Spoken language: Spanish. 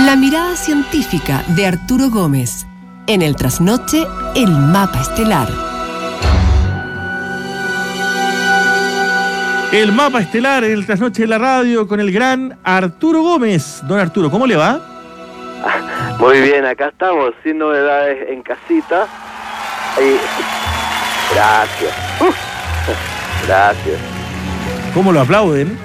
La mirada científica de Arturo Gómez. En el trasnoche, el mapa estelar. El mapa estelar en el trasnoche de la radio con el gran Arturo Gómez. Don Arturo, ¿cómo le va? Muy bien, acá estamos, sin novedades en casita. Y... Gracias. Gracias. ¿Cómo lo aplauden?